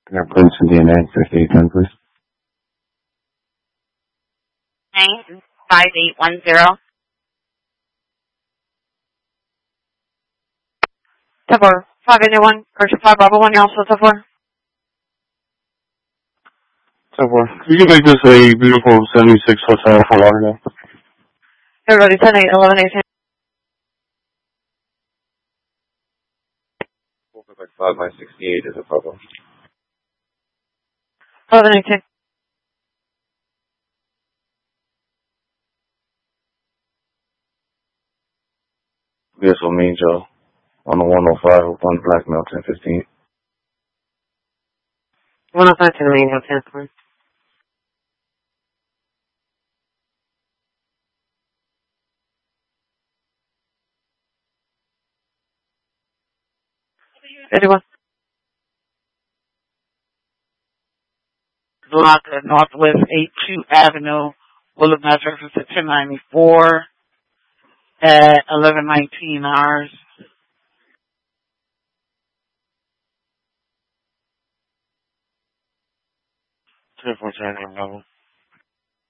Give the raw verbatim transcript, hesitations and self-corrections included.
Can I put in some D N A? fifty-eight ten, please. Nine five eight one zero. Tavor, five eighty-one, or five Bravo one, you're also Tavor. Tavor, you can make this a beautiful seventy-six hotel for Lauderdale. Everybody, ten eight, eleven eighteen. Like five by sixty-eight is a problem. eleven eighteen. Yes, will mean Joe. On the one oh five, one Blackmail, ten fifteen. one oh five to the main hotel, please. eighty-one. Block at Northwest eighty-two Avenue, Willamette, Texas at ten ninety-four at eleven nineteen hours. ten fourteen, Bravo.